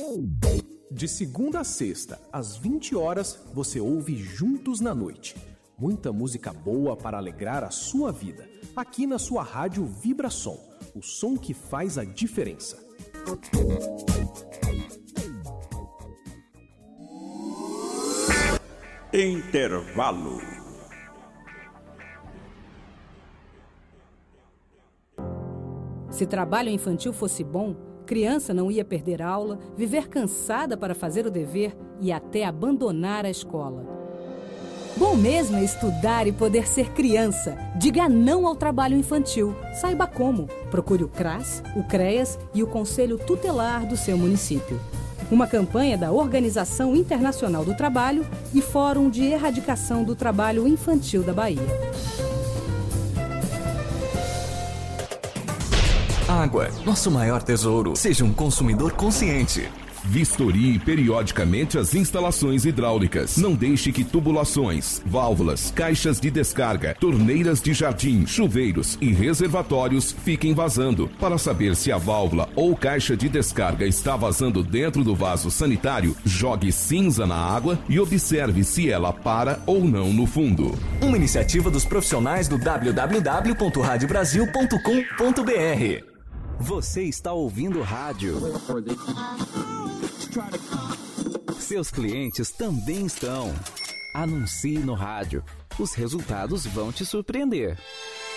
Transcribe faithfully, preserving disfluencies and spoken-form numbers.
De segunda a sexta, às vinte horas, você ouve Juntos na Noite. Muita música boa para alegrar a sua vida. Aqui na sua rádio Vibração, o som que faz a diferença. Intervalo. Se trabalho infantil fosse bom, criança não ia perder aula, viver cansada para fazer o dever e até abandonar a escola. Bom mesmo é estudar e poder ser criança. Diga não ao trabalho infantil. Saiba como. Procure o CRAS, o CREAS e o Conselho Tutelar do seu município. Uma campanha da Organização Internacional do Trabalho e Fórum de Erradicação do Trabalho Infantil da Bahia. Água, nosso maior tesouro. Seja um consumidor consciente. Vistorie periodicamente as instalações hidráulicas. Não deixe que tubulações, válvulas, caixas de descarga, torneiras de jardim, chuveiros e reservatórios fiquem vazando. Para saber se a válvula ou caixa de descarga está vazando dentro do vaso sanitário, jogue cinza na água e observe se ela para ou não no fundo. Uma iniciativa dos profissionais do w w w ponto rádio brasil ponto com ponto b r. Você está ouvindo rádio. Seus clientes também estão. Anuncie no rádio. Os resultados vão te surpreender.